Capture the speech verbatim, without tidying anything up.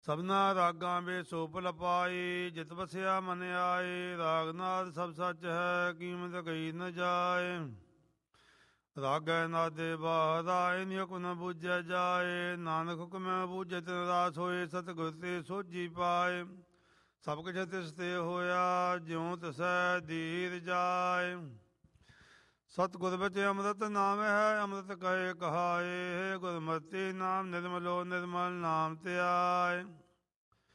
ਸਭਨਾ ਰਾਗਾਂ ਵੇ ਸੋ ਭੁਲ ਪਾਈ, ਜਿਤ ਵਸਿਆ ਮਨ ਆਏ। ਰਾਗਨਾਦ ਸਭ ਸੱਚ ਹੈ, ਕੀਮਤ ਕਹੀ ਨ ਜਾਏ। ਰਾਗੈ ਨਾਦੇ ਬਾਹਰਾਏ, ਨਿ ਹੁਕਮ ਨ ਬੂਝੈ ਜਾਏ। ਨਾਨਕ ਹੁਕਮੈ ਬੂਝੈ ਤਿਨ ਰਾਸ ਹੋਏ, ਸਤਿਗੁਰ ਤੇ ਸੋਝੀ ਪਾਏ। ਸਭ ਕੁਛ ਤਿਸ ਤੇ ਹੋਇਆ, ਜਿਉ ਤਿਸੈ ਦੀਰ ਜਾਏ। ਸਤਿਗੁਰ ਵਿੱਚ ਅੰਮ੍ਰਿਤ ਨਾਮ ਹੈ, ਅੰਮ੍ਰਿਤ ਕਹੇ ਕਹਾਏ। ਗੁਰਮਤਿ ਨਾਮ ਨਿਰਮਲੋ, ਨਿਰਮਲ ਨਾਮ ਧਿਆਏ।